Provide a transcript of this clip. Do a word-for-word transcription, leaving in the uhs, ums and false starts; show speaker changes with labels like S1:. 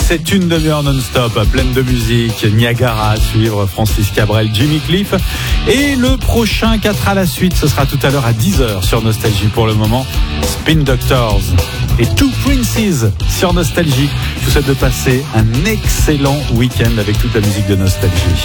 S1: C'est une demi-heure non-stop, pleine de musique. Niagara à suivre, Francis Cabrel, Jimmy Cliff. Et le prochain quatre à la suite, ce sera tout à l'heure à dix heures sur Nostalgie. Pour le moment, Spin Doctors et Two Princes sur Nostalgie. Je vous souhaite de passer un excellent week-end avec toute la musique de Nostalgie.